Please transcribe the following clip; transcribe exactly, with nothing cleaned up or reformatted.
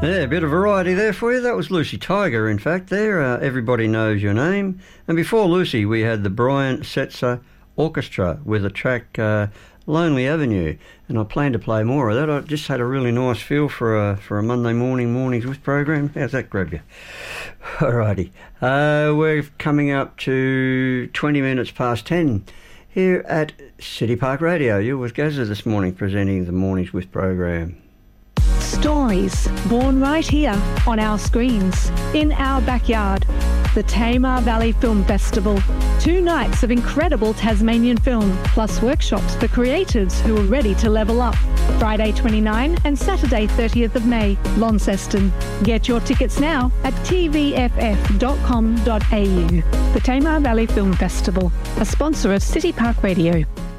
Yeah, a bit of variety there for you. That was Lucy Tiger, in fact, there. Uh, Everybody Knows Your Name. And before Lucy, we had the Brian Setzer Orchestra with a track, uh, Lonely Avenue. And I plan to play more of that. I just had a really nice feel for a, for a Monday morning, Mornings With program. How's that grab you? Alrighty. Uh, we're coming up to twenty minutes past ten here at City Park Radio. You with Gazza this morning presenting the Mornings With program. Stories born right here on our screens, in our backyard. The Tamar Valley Film Festival. Two nights of incredible Tasmanian film, plus workshops for creatives who are ready to level up. Friday twenty-ninth and Saturday thirtieth of May, Launceston. Get your tickets now at t v f f dot com dot a u. The Tamar Valley Film Festival, a sponsor of City Park Radio.